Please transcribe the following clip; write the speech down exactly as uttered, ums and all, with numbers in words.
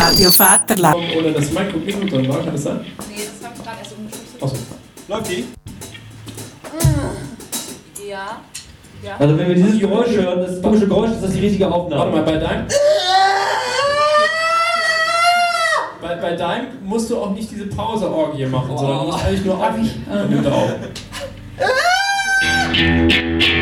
Radio Vaterland. Oder das Mikro drin war, kann das sein? Nee, das habe ich gerade erst umgeschüttet. Achso. Läuft die? Ja. Ja. Also wenn wir dieses Geräusch hören, das komische Geräusch, ist das die richtige Aufnahme. Warte mal, bei deinem... bei, bei deinem musst du auch nicht diese Pause-Orgie machen, sondern du musst eigentlich nur auf... Wenn du da auch...